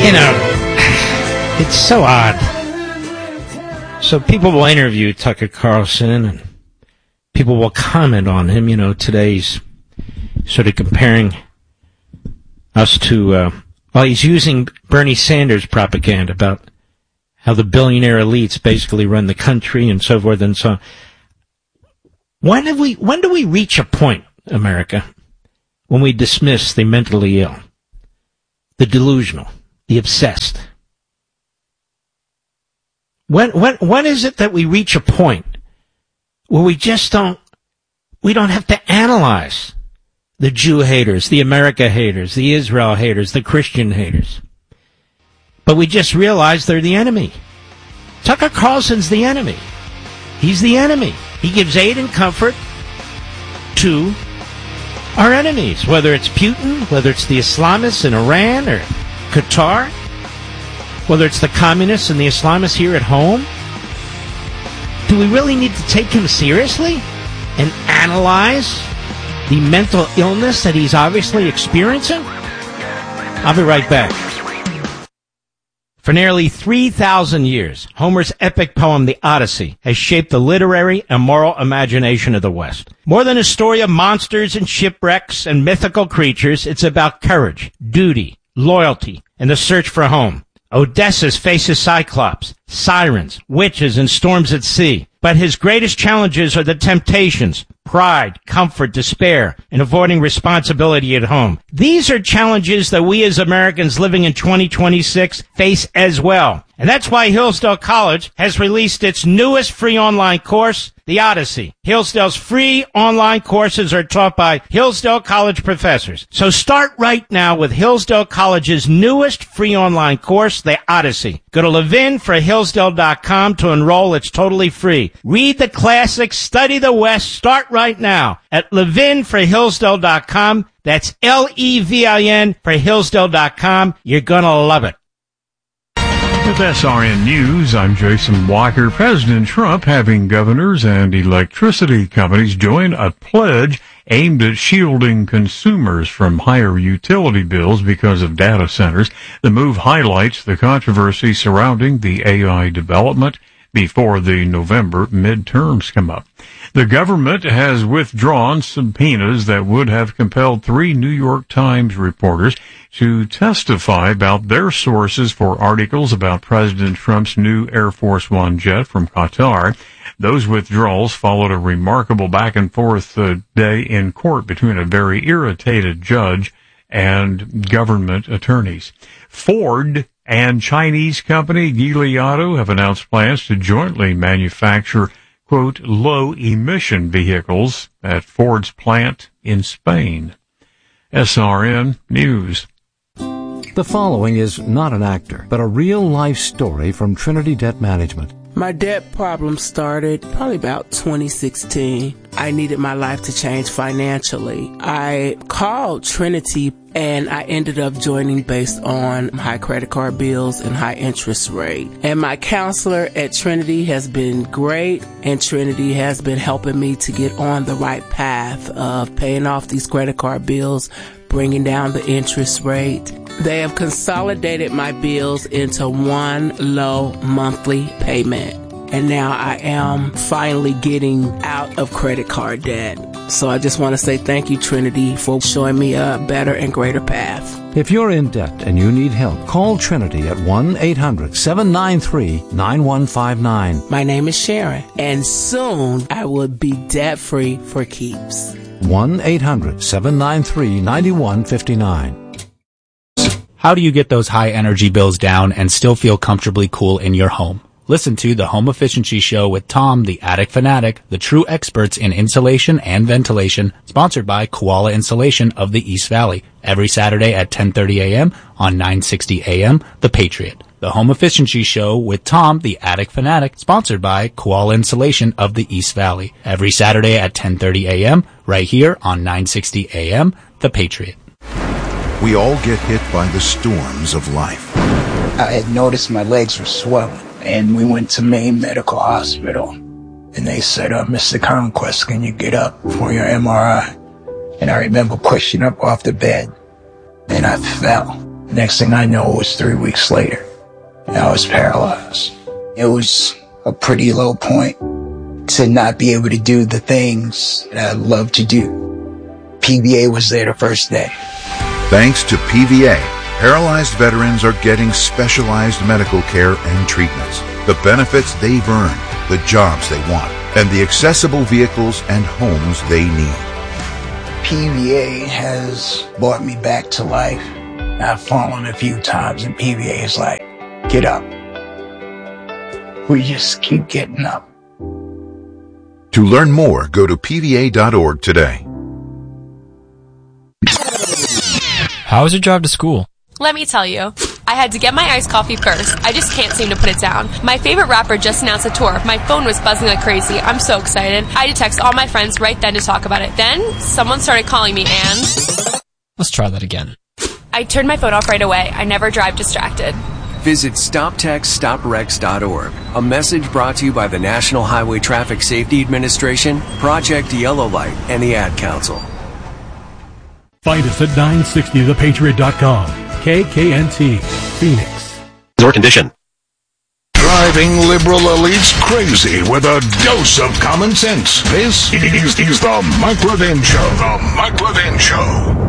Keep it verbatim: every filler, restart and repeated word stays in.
You know, it's so odd. So people will interview Tucker Carlson and people will comment on him. You know, today's sort of comparing us to, uh, well, he's using Bernie Sanders propaganda about how the billionaire elites basically run the country and so forth and so on. When have we, when do we reach a point, America, when we dismiss the mentally ill, the delusional, the obsessed? When, when, when is it that we reach a point where we just don't, we don't have to analyze the Jew haters, the America haters, the Israel haters, the Christian haters, but we just realize they're the enemy? Tucker Carlson's the enemy. He's the enemy. He gives aid and comfort to our enemies, whether it's Putin, whether it's the Islamists in Iran or Qatar, whether it's the communists and the Islamists here at home. Do we really need to take him seriously and analyze the mental illness that he's obviously experiencing? I'll be right back. For nearly three thousand years, Homer's epic poem, The Odyssey, has shaped the literary and moral imagination of the West. More than a story of monsters and shipwrecks and mythical creatures, it's about courage, duty, loyalty, and the search for home. Odysseus faces Cyclops, sirens, witches, and storms at sea. But his greatest challenges are the temptations, pride, comfort, despair, and avoiding responsibility at home. These are challenges that we as Americans living in twenty twenty-six face as well. And that's why Hillsdale College has released its newest free online course, The Odyssey. Hillsdale's free online courses are taught by Hillsdale College professors. So start right now with Hillsdale College's newest free online course, The Odyssey. Go to levin for hillsdale dot com to enroll. It's totally free. Read the classics, study the West. Start right now at levin for hillsdale dot com. That's L E V I N for hillsdale dot com. You're going to love it. With S R N News, I'm Jason Walker. President Trump having governors and electricity companies join a pledge aimed at shielding consumers from higher utility bills because of data centers. The move highlights the controversy surrounding the A I development before the November midterms come up. The government has withdrawn subpoenas that would have compelled three New York Times reporters to testify about their sources for articles about President Trump's new Air Force One jet from Qatar. Those withdrawals followed a remarkable back and forth uh, day in court between a very irritated judge and government attorneys. Ford and Chinese company Geely Auto have announced plans to jointly manufacture, quote, low-emission vehicles at Ford's plant in Spain. S R N News. The following is not an actor, but a real-life story from Trinity Debt Management. My debt problem started probably about twenty sixteen. I needed my life to change financially. I called Trinity and I ended up joining based on high credit card bills and high interest rate. And my counselor at Trinity has been great, and Trinity has been helping me to get on the right path of paying off these credit card bills, bringing down the interest rate. They have consolidated my bills into one low monthly payment. And now I am finally getting out of credit card debt. So I just want to say thank you, Trinity, for showing me a better and greater path. If you're in debt and you need help, call Trinity at one eight hundred seven nine three nine one five nine. My name is Sharon, and soon I will be debt-free for keeps. one eight hundred seven nine three nine one five nine. How do you get those high energy bills down and still feel comfortably cool in your home? Listen to the Home Efficiency Show with Tom, the Attic Fanatic, the true experts in insulation and ventilation, sponsored by Koala Insulation of the East Valley, every Saturday at ten thirty a.m. on nine sixty A M, The Patriot. The Home Efficiency Show with Tom, the Attic Fanatic, sponsored by Koala Insulation of the East Valley, every Saturday at ten thirty a.m., right here on nine sixty A M, The Patriot. We all get hit by the storms of life. I had noticed my legs were swelling, and we went to Maine Medical Hospital. And they said, uh, Mister Conquest, can you get up for your M R I? And I remember pushing up off the bed, and I fell. Next thing I know, it was three weeks later. I was paralyzed. It was a pretty low point to not be able to do the things that I love to do. P V A was there the first day. Thanks to P V A, paralyzed veterans are getting specialized medical care and treatments, the benefits they've earned, the jobs they want, and the accessible vehicles and homes they need. P V A has brought me back to life. I've fallen a few times, and P V A is like, get up. We just keep getting up. To learn more, go to P V A dot org today. How was your drive to school? Let me tell you. I had to get my iced coffee first. I just can't seem to put it down. My favorite rapper just announced a tour. My phone was buzzing like crazy. I'm so excited. I had to text all my friends right then to talk about it. Then, someone started calling me and... Let's try that again. I turned my phone off right away. I never drive distracted. Visit stop text stop wrecks dot org. A message brought to you by the National Highway Traffic Safety Administration, Project Yellow Light, and the Ad Council. Find us at nine sixty the patriot dot com. K K N T, Phoenix. Or condition. Driving liberal elites crazy with a dose of common sense. This is, is the Mike Levin Show. The Mike Levin Show.